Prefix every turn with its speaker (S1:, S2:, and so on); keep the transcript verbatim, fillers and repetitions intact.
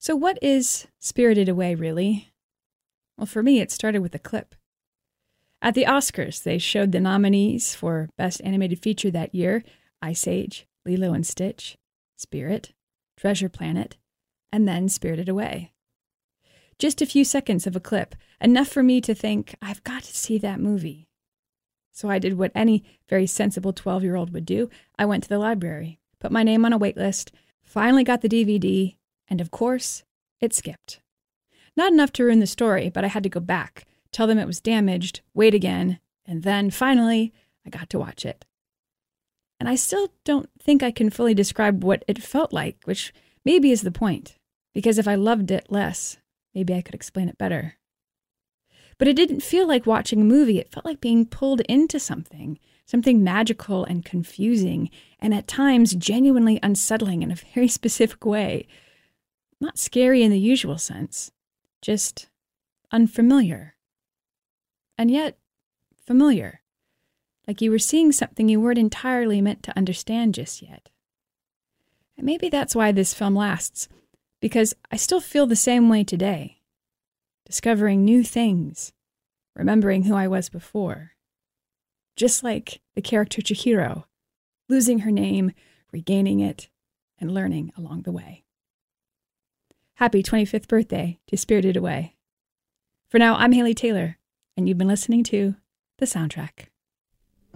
S1: So what is Spirited Away, really? Well, for me, it started with a clip. At the Oscars, they showed the nominees for Best Animated Feature that year: Ice Age, Lilo and Stitch, Spirit, Treasure Planet, and then Spirited Away. Just a few seconds of a clip, enough for me to think, I've got to see that movie. So I did what any very sensible twelve-year-old would do. I went to the library, put my name on a wait list, finally got the D V D, and of course, it skipped. Not enough to ruin the story, but I had to go back, tell them it was damaged, wait again, and then, finally, I got to watch it. And I still don't think I can fully describe what it felt like, which maybe is the point, because if I loved it less, maybe I could explain it better. But it didn't feel like watching a movie. It felt like being pulled into something, something magical and confusing, and at times genuinely unsettling in a very specific way. Not scary in the usual sense, just unfamiliar. And yet, familiar. Like you were seeing something you weren't entirely meant to understand just yet. And maybe that's why this film lasts, because I still feel the same way today. Discovering new things, remembering who I was before. Just like the character Chihiro, losing her name, regaining it, and learning along the way. Happy twenty-fifth birthday to Spirited Away. For now, I'm Haley Taylor, and you've been listening to The Soundtrack.